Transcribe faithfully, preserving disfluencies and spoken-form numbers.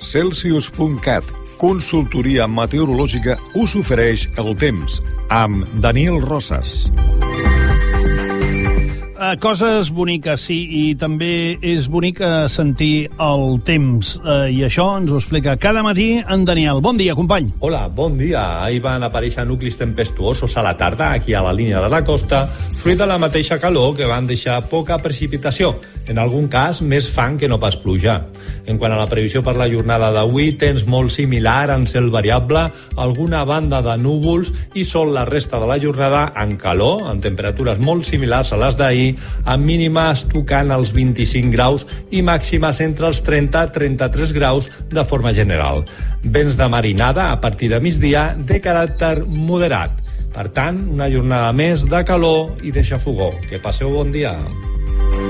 Celsius punt cat, consultoria meteorològica, us ofereix el temps amb Daniel Rosas. Uh, coses boniques, sí, i també és bonic sentir el temps, uh, i això ens ho explica cada matí en Daniel. Bon dia, company. Hola, bon dia. Ahir van aparèixer nuclis tempestuosos a la tarda aquí a la línia de la costa, fruit de la mateixa calor que van deixar poca precipitació, en algun cas més fang que no pas pluja. En quant a la previsió per la jornada d'avui, temps molt similar en cel variable, alguna banda de núvols i sol la resta de la jornada en calor, en temperatures molt similars a les d'ahir, amb mínimes tocant els vint-i-cinc graus i màximes entre els trenta a trenta-tres graus de forma general. Vents de marinada a partir de migdia de caràcter moderat. Per tant, una jornada més de calor i de xafogor. Que passeu bon dia.